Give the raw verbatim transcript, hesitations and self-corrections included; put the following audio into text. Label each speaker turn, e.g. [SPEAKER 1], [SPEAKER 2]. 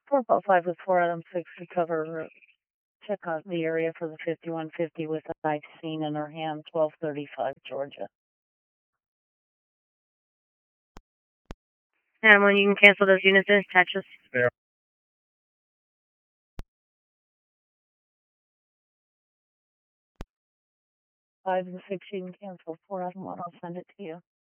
[SPEAKER 1] four oh five with four Adam six to cover. Check out the area for the fifty-one fifty with a knife seen in her hand, twelve thirty-five, Georgia.
[SPEAKER 2] And when you can cancel those units and attach us.
[SPEAKER 3] There.
[SPEAKER 1] Five and six, you can cancel. Four Adam one, I'll send it to you.